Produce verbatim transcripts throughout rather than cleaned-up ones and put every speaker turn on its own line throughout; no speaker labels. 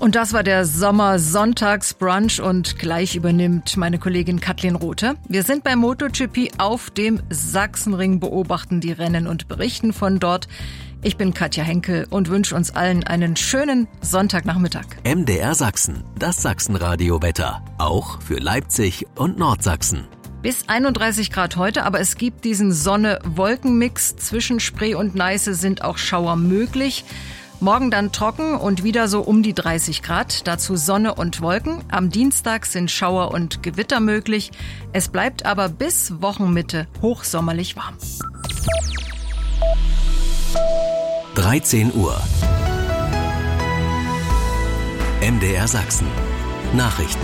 Und das war der Sommer-Sonntags-Brunch und gleich übernimmt meine Kollegin Kathleen Rothe. Wir sind beim MotoGP auf dem Sachsenring, beobachten die Rennen und berichten von dort. Ich bin Katja Henkel und wünsche uns allen einen schönen Sonntagnachmittag.
M D R Sachsen, das Sachsenradio-Wetter. Auch für Leipzig und Nordsachsen.
Bis einunddreißig Grad heute, aber es gibt diesen Sonne-Wolken-Mix. Zwischen Spree und Neiße sind auch Schauer möglich. Morgen dann trocken und wieder so um die dreißig Grad, dazu Sonne und Wolken. Am Dienstag sind Schauer und Gewitter möglich. Es bleibt aber bis Wochenmitte hochsommerlich warm.
dreizehn Uhr. M D R Sachsen. Nachrichten.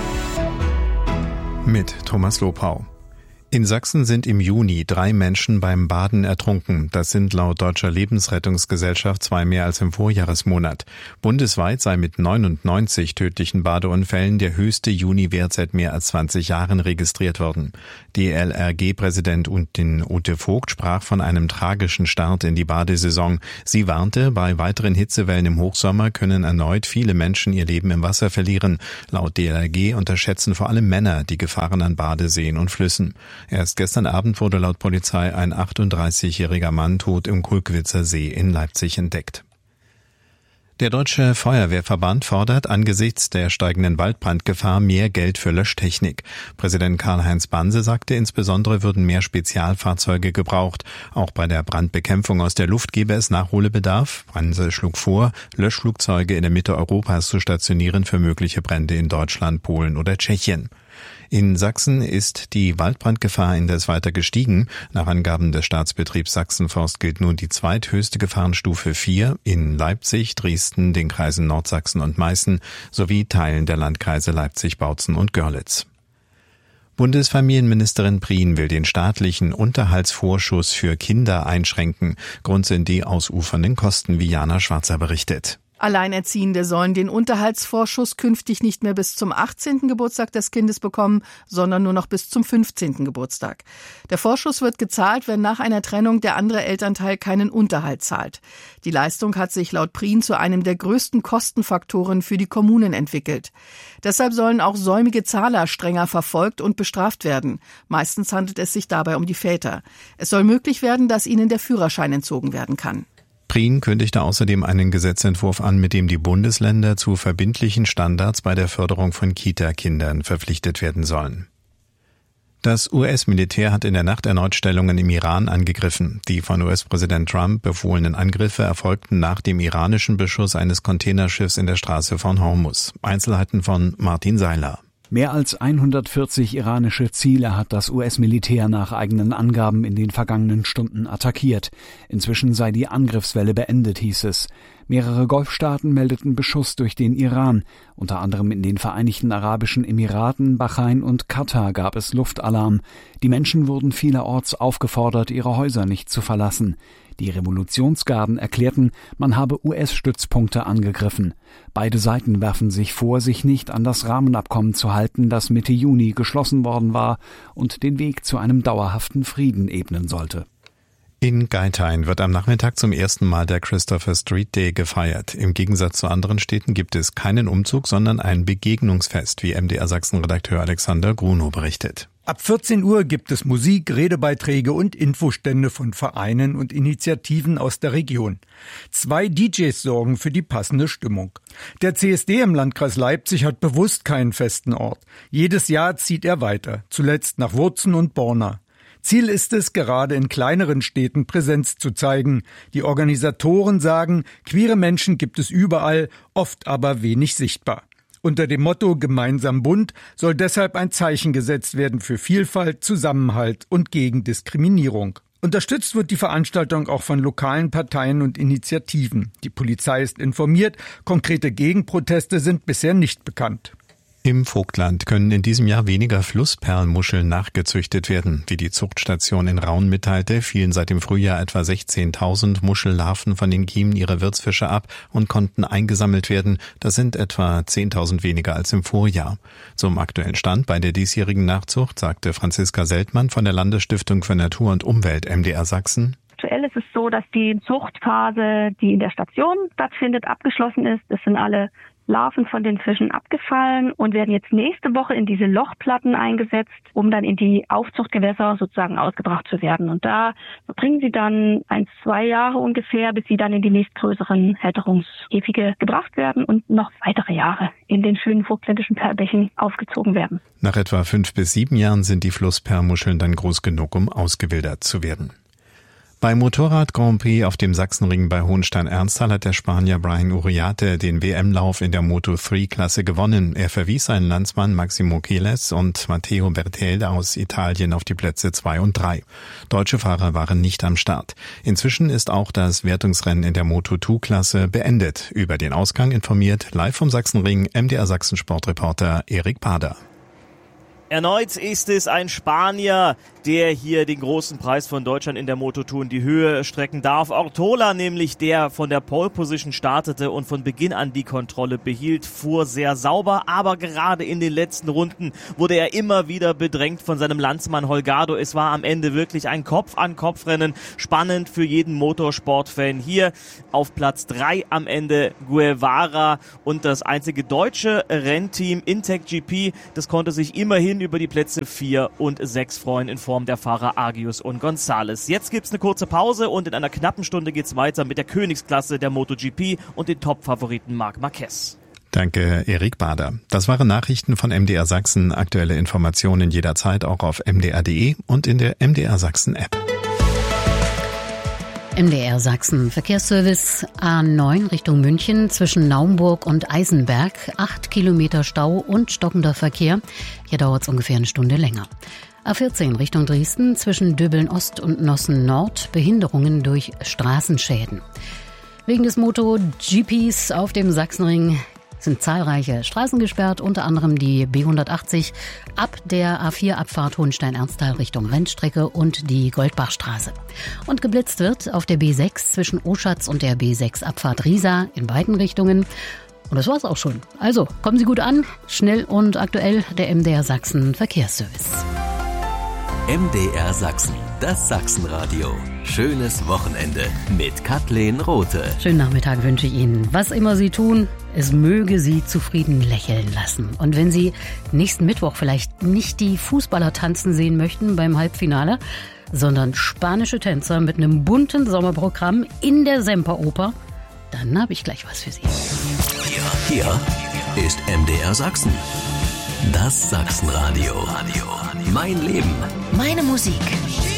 Mit Thomas Lopau. In Sachsen sind im Juni drei Menschen beim Baden ertrunken. Das sind laut Deutscher Lebensrettungsgesellschaft zwei mehr als im Vorjahresmonat. Bundesweit sei mit neunundneunzig tödlichen Badeunfällen der höchste Juni-Wert seit mehr als zwanzig Jahren registriert worden. D L R G-Präsident Ute Vogt sprach von einem tragischen Start in die Badesaison. Sie warnte, bei weiteren Hitzewellen im Hochsommer können erneut viele Menschen ihr Leben im Wasser verlieren. Laut D L R G unterschätzen vor allem Männer die Gefahren an Badeseen und Flüssen. Erst gestern Abend wurde laut Polizei ein achtunddreißigjähriger Mann tot im Kulkwitzer See in Leipzig entdeckt. Der Deutsche Feuerwehrverband fordert angesichts der steigenden Waldbrandgefahr mehr Geld für Löschtechnik. Präsident Karl-Heinz Banse sagte, insbesondere würden mehr Spezialfahrzeuge gebraucht. Auch bei der Brandbekämpfung aus der Luft gebe es Nachholbedarf. Banse schlug vor, Löschflugzeuge in der Mitte Europas zu stationieren für mögliche Brände in Deutschland, Polen oder Tschechien. In Sachsen ist die Waldbrandgefahr indes weiter gestiegen. Nach Angaben des Staatsbetriebs Sachsenforst gilt nun die zweithöchste Gefahrenstufe vier in Leipzig, Dresden, den Kreisen Nordsachsen und Meißen sowie Teilen der Landkreise Leipzig, Bautzen und Görlitz. Bundesfamilienministerin Prien will den staatlichen Unterhaltsvorschuss für Kinder einschränken. Grund sind die ausufernden Kosten, wie Jana Schwarzer berichtet.
Alleinerziehende sollen den Unterhaltsvorschuss künftig nicht mehr bis zum achtzehnten Geburtstag des Kindes bekommen, sondern nur noch bis zum fünfzehnten Geburtstag. Der Vorschuss wird gezahlt, wenn nach einer Trennung der andere Elternteil keinen Unterhalt zahlt. Die Leistung hat sich laut Prien zu einem der größten Kostenfaktoren für die Kommunen entwickelt. Deshalb sollen auch säumige Zahler strenger verfolgt und bestraft werden. Meistens handelt es sich dabei um die Väter. Es soll möglich werden, dass ihnen der Führerschein entzogen werden kann.
Prien kündigte außerdem einen Gesetzentwurf an, mit dem die Bundesländer zu verbindlichen Standards bei der Förderung von Kita-Kindern verpflichtet werden sollen. Das U S-Militär hat in der Nacht erneut Stellungen im Iran angegriffen. Die von U S-Präsident Trump befohlenen Angriffe erfolgten nach dem iranischen Beschuss eines Containerschiffs in der Straße von Hormuz. Einzelheiten von Martin Seiler.
Mehr als hundertvierzig iranische Ziele hat das U S-Militär nach eigenen Angaben in den vergangenen Stunden attackiert. Inzwischen sei die Angriffswelle beendet, hieß es. Mehrere Golfstaaten meldeten Beschuss durch den Iran. Unter anderem in den Vereinigten Arabischen Emiraten, Bahrain und Katar gab es Luftalarm. Die Menschen wurden vielerorts aufgefordert, ihre Häuser nicht zu verlassen. Die Revolutionsgarden erklärten, man habe U S-Stützpunkte angegriffen. Beide Seiten werfen sich vor, sich nicht an das Rahmenabkommen zu halten, das Mitte Juni geschlossen worden war und den Weg zu einem dauerhaften Frieden ebnen sollte.
In Geithain wird am Nachmittag zum ersten Mal der Christopher Street Day gefeiert. Im Gegensatz zu anderen Städten gibt es keinen Umzug, sondern ein Begegnungsfest, wie M D R Sachsen-Redakteur Alexander Grunow berichtet.
Ab vierzehn Uhr gibt es Musik, Redebeiträge und Infostände von Vereinen und Initiativen aus der Region. Zwei D Js sorgen für die passende Stimmung. Der C S D im Landkreis Leipzig hat bewusst keinen festen Ort. Jedes Jahr zieht er weiter, zuletzt nach Wurzen und Borna. Ziel ist es, gerade in kleineren Städten Präsenz zu zeigen. Die Organisatoren sagen, queere Menschen gibt es überall, oft aber wenig sichtbar. Unter dem Motto Gemeinsam bunt soll deshalb ein Zeichen gesetzt werden für Vielfalt, Zusammenhalt und gegen Diskriminierung. Unterstützt wird die Veranstaltung auch von lokalen Parteien und Initiativen. Die Polizei ist informiert, konkrete Gegenproteste sind bisher nicht bekannt.
Im Vogtland können in diesem Jahr weniger Flussperlmuscheln nachgezüchtet werden. Wie die Zuchtstation in Raun mitteilte, fielen seit dem Frühjahr etwa sechzehntausend Muschellarven von den Kiemen ihrer Wirtsfische ab und konnten eingesammelt werden. Das sind etwa zehntausend weniger als im Vorjahr. Zum aktuellen Stand bei der diesjährigen Nachzucht sagte Franziska Seltmann von der Landesstiftung für Natur und Umwelt M D R Sachsen.
Aktuell ist es so, dass die Zuchtphase, die in der Station stattfindet, abgeschlossen ist. Es sind alle Larven von den Fischen abgefallen und werden jetzt nächste Woche in diese Lochplatten eingesetzt, um dann in die Aufzuchtgewässer sozusagen ausgebracht zu werden. Und da verbringen sie dann ein, zwei Jahre ungefähr, bis sie dann in die nächstgrößeren Halterungskäfige gebracht werden und noch weitere Jahre in den schönen vogtländischen Perlbächen aufgezogen werden.
Nach etwa fünf bis sieben Jahren sind die Flussperlmuscheln dann groß genug, um ausgewildert zu werden. Beim Motorrad Grand Prix auf dem Sachsenring bei Hohenstein-Ernsthal hat der Spanier Brian Uriarte den W M-Lauf in der Moto drei Klasse gewonnen. Er verwies seinen Landsmann Maximo Keles und Matteo Bertelde aus Italien auf die Plätze zwei und drei. Deutsche Fahrer waren nicht am Start. Inzwischen ist auch das Wertungsrennen in der Moto zwei Klasse beendet. Über den Ausgang informiert live vom Sachsenring M D R Sachsen Sportreporter Erik Bader.
Erneut ist es ein Spanier, der hier den großen Preis von Deutschland in der Moto zwei in die Höhe strecken darf. Ortola nämlich, der von der Pole Position startete und von Beginn an die Kontrolle behielt, fuhr sehr sauber, aber gerade in den letzten Runden wurde er immer wieder bedrängt von seinem Landsmann Holgado. Es war am Ende wirklich ein Kopf-an-Kopf-Rennen, spannend für jeden Motorsportfan. Hier auf Platz drei am Ende Guevara und das einzige deutsche Rennteam Intec G P, das konnte sich immerhin über die Plätze vier und sechs freuen in Form der Fahrer Agius und González. Jetzt gibt's eine kurze Pause und in einer knappen Stunde geht's weiter mit der Königsklasse der MotoGP und den Top-Favoriten Marc Marquez.
Danke, Erik Bader. Das waren Nachrichten von M D R Sachsen. Aktuelle Informationen jederzeit auch auf m d r punkt d e und in der M D R Sachsen App.
M D R Sachsen Verkehrsservice A neun Richtung München zwischen Naumburg und Eisenberg. Acht Kilometer Stau und stockender Verkehr. Hier dauert es ungefähr eine Stunde länger. A vierzehn Richtung Dresden zwischen Döbeln Ost und Nossen Nord. Behinderungen durch Straßenschäden. Wegen des Moto-G Ps auf dem Sachsenring sind zahlreiche Straßen gesperrt, unter anderem die B hundertachtzig ab der A vier Abfahrt Hohenstein-Ernsthal Richtung Rennstrecke und die Goldbachstraße. Und geblitzt wird auf der B sechs zwischen Oschatz und der B sechs Abfahrt Riesa in beiden Richtungen. Und das war's auch schon. Also, kommen Sie gut an, schnell und aktuell, der M D R Sachsen Verkehrsservice.
M D R Sachsen, das Sachsenradio. Schönes Wochenende mit Kathleen Rothe.
Schönen Nachmittag wünsche ich Ihnen. Was immer Sie tun, es möge Sie zufrieden lächeln lassen. Und wenn Sie nächsten Mittwoch vielleicht nicht die Fußballer tanzen sehen möchten beim Halbfinale, sondern spanische Tänzer mit einem bunten Sommerprogramm in der Semperoper, dann habe ich gleich was für Sie.
Hier, hier ist M D R Sachsen. Das Sachsenradio. Mein Leben.
Meine Musik.